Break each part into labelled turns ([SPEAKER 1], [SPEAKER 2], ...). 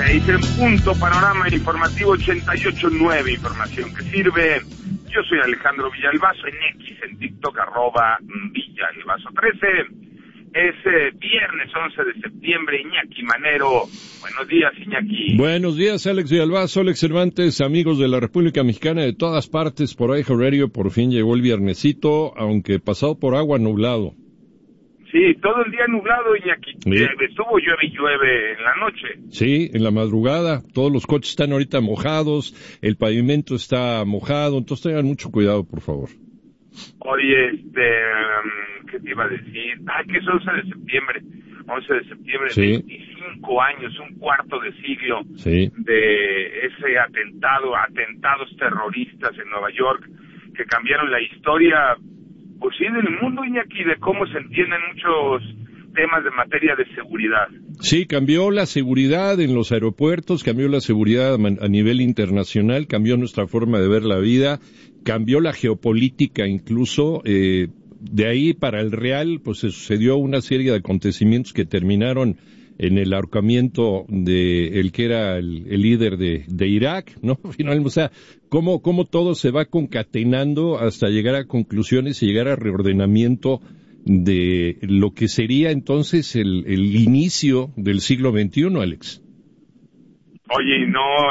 [SPEAKER 1] 6 en punto, panorama informativo 88.9, información que sirve. Yo soy Alejandro Villalbazo, en X, en TikTok, @Villalbazo13. Es viernes 11 de septiembre, Iñaki Manero. Buenos días, Iñaki.
[SPEAKER 2] Buenos días, Alex Villalbazo, Alex Cervantes, amigos de la República Mexicana de todas partes, por iHeartRadio. Por fin llegó el viernesito, aunque pasado por agua, nublado.
[SPEAKER 1] Sí, todo el día nublado, Iñaki.
[SPEAKER 2] Sí.
[SPEAKER 1] Estuvo llueve y llueve en la noche.
[SPEAKER 2] Sí, en la madrugada, todos los coches están ahorita mojados, el pavimento está mojado, entonces tengan mucho cuidado, por favor.
[SPEAKER 1] Oye, ¿qué te iba a decir? Que es 11 de septiembre. 11 de septiembre,
[SPEAKER 2] sí.
[SPEAKER 1] 25 años, un cuarto de siglo,
[SPEAKER 2] sí,
[SPEAKER 1] de ese atentados terroristas en Nueva York, que cambiaron la historia, pues sí, del mundo, Iñaki, de cómo se entienden muchos temas de materia de seguridad.
[SPEAKER 2] Sí, cambió la seguridad en los aeropuertos, cambió la seguridad a nivel internacional, cambió nuestra forma de ver la vida, cambió la geopolítica incluso. De ahí para el real, pues se sucedió una serie de acontecimientos que terminaron en el ahorcamiento de el que era el líder de Irak, ¿no? Finalmente, o sea, cómo todo se va concatenando hasta llegar a conclusiones y llegar a reordenamiento de lo que sería entonces el inicio del siglo XXI, Alex.
[SPEAKER 1] Oye,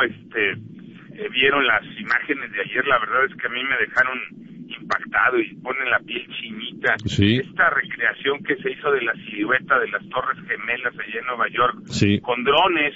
[SPEAKER 1] vieron las imágenes de ayer, la verdad es que a mí me dejaron impactado y ponen la piel chinita.
[SPEAKER 2] Sí.
[SPEAKER 1] Esta recreación que se hizo de la silueta de las Torres Gemelas allá en Nueva York,
[SPEAKER 2] sí,
[SPEAKER 1] con drones,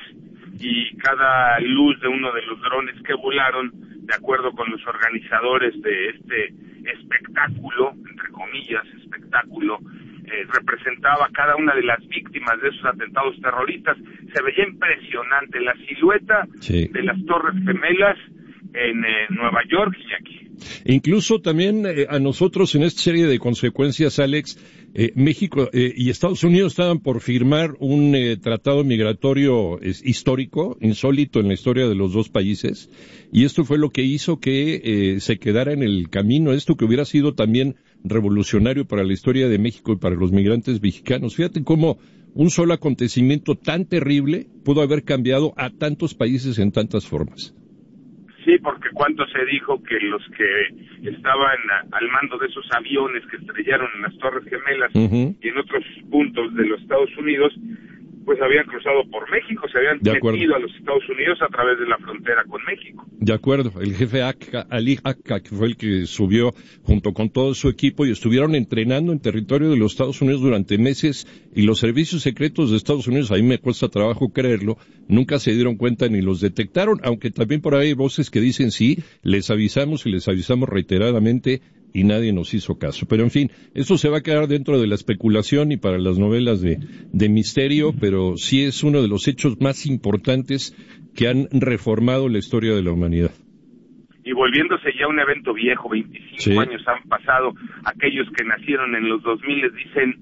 [SPEAKER 1] y cada luz de uno de los drones que volaron, de acuerdo con los organizadores de este espectáculo, entre comillas, espectáculo, representaba a cada una de las víctimas de esos atentados terroristas. Se veía impresionante la silueta, sí, de las Torres Gemelas en Nueva York y aquí.
[SPEAKER 2] Incluso también a nosotros en esta serie de consecuencias, Alex, México y Estados Unidos estaban por firmar un tratado migratorio histórico, insólito en la historia de los dos países, y esto fue lo que hizo que se quedara en el camino, esto que hubiera sido también revolucionario para la historia de México y para los migrantes mexicanos. Fíjate cómo un solo acontecimiento tan terrible pudo haber cambiado a tantos países en tantas formas.
[SPEAKER 1] Sí, porque cuánto se dijo que los que estaban al mando de esos aviones que estrellaron en las Torres Gemelas, uh-huh, y en otros puntos de los Estados Unidos, pues habían cruzado por México, se habían metido a los Estados Unidos a través de la frontera con México. De
[SPEAKER 2] acuerdo, el jefe Ali Akka, que fue el que subió junto con todo su equipo y estuvieron entrenando en territorio de los Estados Unidos durante meses, y los servicios secretos de Estados Unidos, a mí me cuesta trabajo creerlo, nunca se dieron cuenta ni los detectaron, aunque también por ahí hay voces que dicen sí, les avisamos y les avisamos reiteradamente, y nadie nos hizo caso. Pero en fin, eso se va a quedar dentro de la especulación y para las novelas de misterio, pero sí es uno de los hechos más importantes que han reformado la historia de la humanidad.
[SPEAKER 1] Y volviéndose ya un evento viejo, 25 sí, años han pasado, aquellos que nacieron en los 2000 les dicen,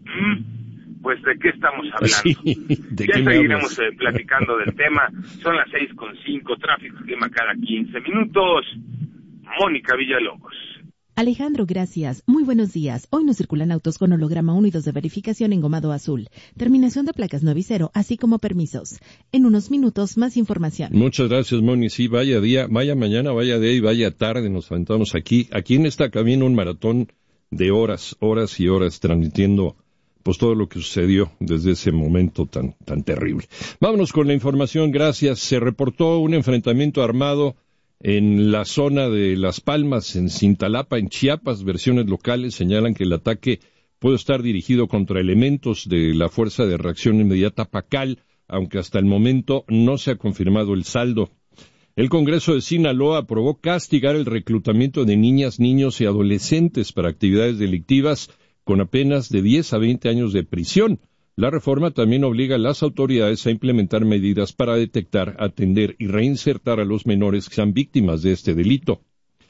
[SPEAKER 1] pues ¿de qué estamos hablando? Sí, ya seguiremos platicando del tema. Son las 6:05, tráfico clima cada 15 minutos. Mónica Villalobos.
[SPEAKER 3] Alejandro, gracias. Muy buenos días. Hoy nos circulan autos con holograma 1 y 2 de verificación engomado azul. Terminación de placas 9 y 0, así como permisos. En unos minutos, más información.
[SPEAKER 2] Muchas gracias, Moni. Sí, vaya día, vaya mañana, vaya día y vaya tarde. Nos aventamos aquí en esta cabina un maratón de horas y horas transmitiendo pues todo lo que sucedió desde ese momento tan terrible. Vámonos con la información. Gracias. Se reportó un enfrentamiento armado en la zona de Las Palmas, en Cintalapa, en Chiapas. Versiones locales señalan que el ataque puede estar dirigido contra elementos de la Fuerza de Reacción Inmediata PACAL, aunque hasta el momento no se ha confirmado el saldo. El Congreso de Sinaloa aprobó castigar el reclutamiento de niñas, niños y adolescentes para actividades delictivas con apenas de 10 a 20 años de prisión. La reforma también obliga a las autoridades a implementar medidas para detectar, atender y reinsertar a los menores que sean víctimas de este delito.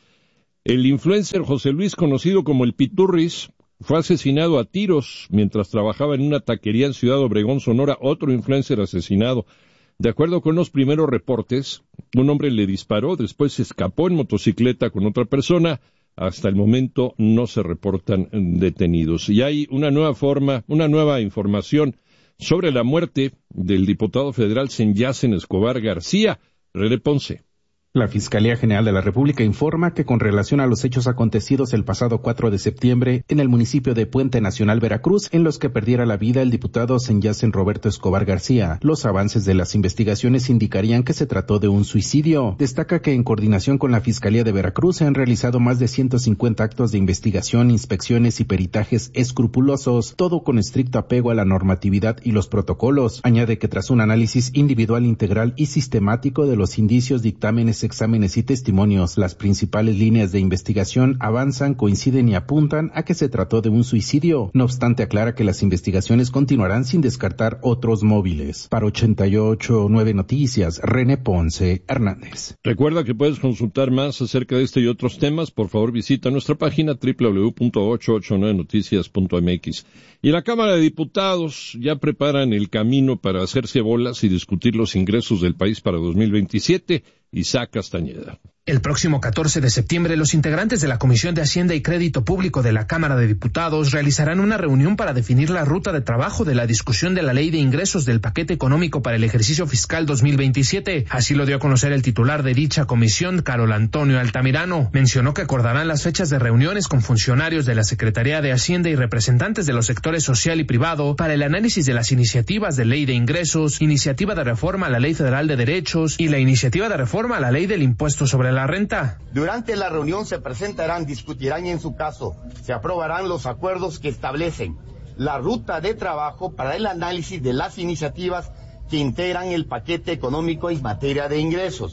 [SPEAKER 2] El influencer José Luis, conocido como el Piturris, fue asesinado a tiros mientras trabajaba en una taquería en Ciudad Obregón, Sonora. Otro influencer asesinado. De acuerdo con los primeros reportes, un hombre le disparó, después se escapó en motocicleta con otra persona. Hasta el momento no se reportan detenidos. Y hay una nueva información sobre la muerte del diputado federal Senyacen Escobar García. René Ponce.
[SPEAKER 4] La Fiscalía General de la República informa que con relación a los hechos acontecidos el pasado 4 de septiembre en el municipio de Puente Nacional, Veracruz, en los que perdiera la vida el diputado Senyacen Roberto Escobar García, los avances de las investigaciones indicarían que se trató de un suicidio. Destaca que en coordinación con la Fiscalía de Veracruz se han realizado más de 150 actos de investigación, inspecciones y peritajes escrupulosos, todo con estricto apego a la normatividad y los protocolos. Añade que tras un análisis individual, integral y sistemático de los indicios, dictámenes, exámenes y testimonios, las principales líneas de investigación avanzan, coinciden y apuntan a que se trató de un suicidio. No obstante, aclara que las investigaciones continuarán sin descartar otros móviles. Para 88.9 Noticias, René Ponce Hernández.
[SPEAKER 2] Recuerda que puedes consultar más acerca de este y otros temas. Por favor, visita nuestra página www.889noticias.mx. Y la Cámara de Diputados ya preparan el camino para hacerse bolas y discutir los ingresos del país para 2027. Isaac Castañeda.
[SPEAKER 5] El próximo 14 de septiembre, los integrantes de la Comisión de Hacienda y Crédito Público de la Cámara de Diputados realizarán una reunión para definir la ruta de trabajo de la discusión de la Ley de Ingresos del Paquete Económico para el ejercicio fiscal 2027. Así lo dio a conocer el titular de dicha comisión, Carol Antonio Altamirano. Mencionó que acordarán las fechas de reuniones con funcionarios de la Secretaría de Hacienda y representantes de los sectores social y privado para el análisis de las iniciativas de Ley de Ingresos, iniciativa de reforma a la Ley Federal de Derechos y la iniciativa de reforma a la Ley del Impuesto sobre la Renta.
[SPEAKER 6] Durante la reunión se presentarán, discutirán y en su caso se aprobarán los acuerdos que establecen la ruta de trabajo para el análisis de las iniciativas que integran el paquete económico en materia de ingresos.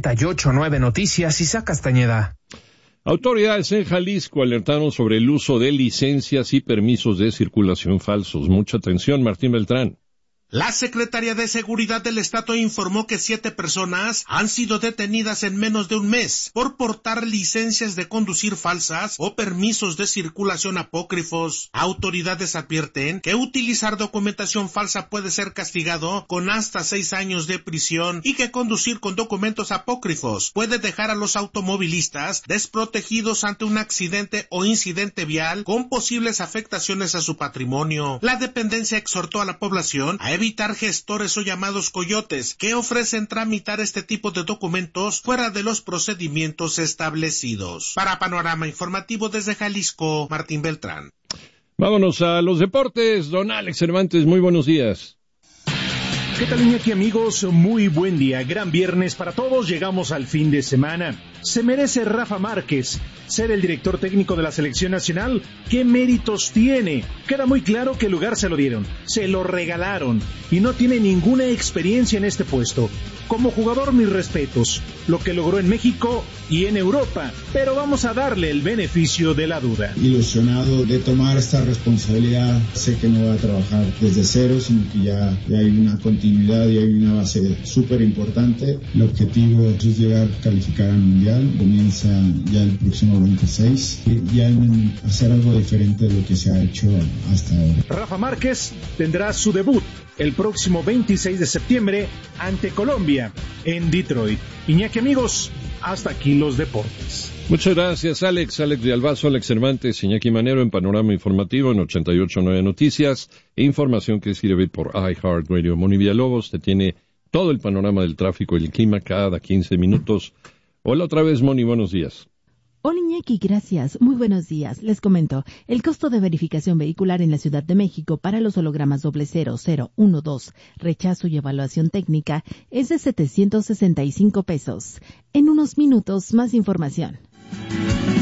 [SPEAKER 5] 88.9 Noticias, Isaac Castañeda.
[SPEAKER 2] Autoridades en Jalisco alertaron sobre el uso de licencias y permisos de circulación falsos. Mucha atención, Martín Beltrán.
[SPEAKER 7] La Secretaría de Seguridad del Estado informó que 7 personas han sido detenidas en menos de un mes por portar licencias de conducir falsas o permisos de circulación apócrifos. Autoridades advierten que utilizar documentación falsa puede ser castigado con hasta 6 años de prisión y que conducir con documentos apócrifos puede dejar a los automovilistas desprotegidos ante un accidente o incidente vial con posibles afectaciones a su patrimonio. La dependencia exhortó a la población a evitar gestores o llamados coyotes que ofrecen tramitar este tipo de documentos fuera de los procedimientos establecidos. Para Panorama Informativo desde Jalisco, Martín Beltrán.
[SPEAKER 2] Vámonos a los deportes. Don Alex Cervantes, muy buenos días.
[SPEAKER 8] ¿Qué tal, Iñaki, amigos? Muy buen día. Gran viernes para todos. Llegamos al fin de semana. ¿Se merece Rafa Márquez ser el director técnico de la selección nacional? ¿Qué méritos tiene? Queda muy claro que el lugar se lo dieron, se lo regalaron y no tiene ninguna experiencia en este puesto. Como jugador, mis respetos, lo que logró en México y en Europa, pero vamos a darle el beneficio de la duda.
[SPEAKER 9] Ilusionado de tomar esta responsabilidad, sé que no va a trabajar desde cero, sino que ya hay una continuidad y hay una base súper importante. El objetivo es llegar a calificar al Mundial, comienza ya el próximo 26, y ya hacer algo diferente de lo que se ha hecho hasta ahora.
[SPEAKER 8] Rafa Márquez tendrá su debut el próximo 26 de septiembre ante Colombia en Detroit. Iñaki, amigos, hasta aquí los deportes.
[SPEAKER 2] Muchas gracias, Alex de Albazo, Alex Cervantes, Iñaki Manero en Panorama Informativo en 88.9 Noticias. Información que sirve por iHeartRadio. Moni Villalobos te tiene todo el panorama del tráfico y el clima cada 15 minutos. Hola otra vez, Moni, buenos días.
[SPEAKER 3] Hola Iñaki, gracias. Muy buenos días. Les comento, el costo de verificación vehicular en la Ciudad de México para los hologramas 0012, rechazo y evaluación técnica es de 765 pesos. En unos minutos, más información.